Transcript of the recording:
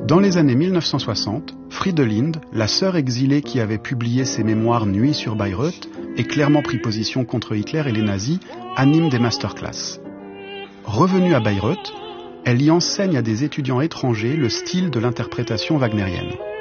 Dans les années 1960, Fridolinde, la sœur exilée qui avait publié ses mémoires Nuit sur Bayreuth et clairement pris position contre Hitler et les nazis, anime des masterclass. Revenue à Bayreuth, elle y enseigne à des étudiants étrangers le style de l'interprétation wagnérienne.